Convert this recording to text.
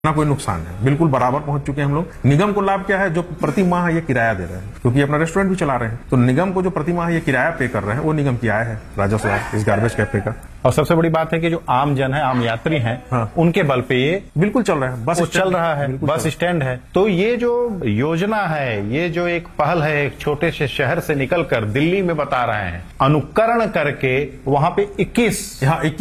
ना कोई नुकसान है, बिल्कुल बराबर पहुंच चुके हैं हम लोग। निगम को लाभ क्या है, जो प्रति माह ये किराया दे रहे हैं, क्योंकि अपना रेस्टोरेंट भी चला रहे हैं, तो निगम को जो प्रति माह ये किराया पे कर रहे हैं वो निगम की आय है, राजस्व है इस गार्बेज कैफे का। और सबसे बड़ी बात है कि जो आम जन है, आम यात्री हैं, हाँ। उनके बल पे ये बिल्कुल चल रहा है, बस चल रहा है, बस स्टैंड है। तो ये जो योजना है, ये जो एक पहल है, एक छोटे से शहर से निकलकर दिल्ली में बता रहे हैं, अनुकरण करके वहां पे 21